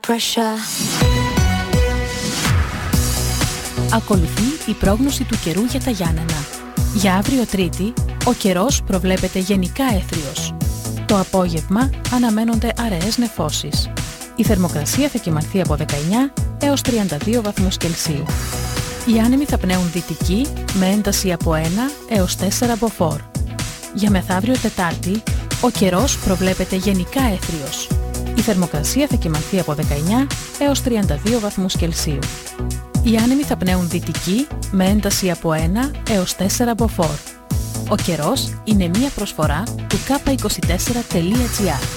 pressure. Ακολουθεί η πρόγνωση του καιρού για τα Γιάννενα. Για αύριο Τρίτη, ο καιρός προβλέπεται γενικά έθριος. Το απόγευμα αναμένονται αραιές νεφώσεις. Η θερμοκρασία θα κυμανθεί από 19 έως 32 βαθμούς Κελσίου. Οι άνεμοι θα πνέουν δυτική με ένταση από 1 έως 4 μποφόρ. Για μεθαύριο Τετάρτη, ο καιρός προβλέπεται γενικά έθριος. Η θερμοκρασία θα κυμανθεί από 19 έως 32 βαθμούς Κελσίου. Οι άνεμοι θα πνέουν δυτική με ένταση από 1 έως 4 μποφόρ. Ο καιρός είναι μία προσφορά του K24.gr.